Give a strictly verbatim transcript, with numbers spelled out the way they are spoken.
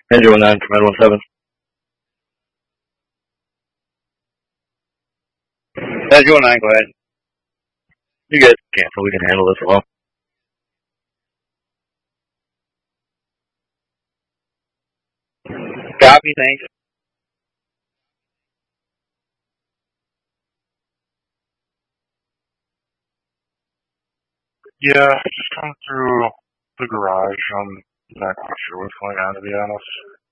Andrew one nine, Command one seven. Andrew one nine, go ahead. You guys cancel. We can handle this alone. Copy, thanks. Yeah, just come through the garage. I'm not quite sure what's going on, to be honest.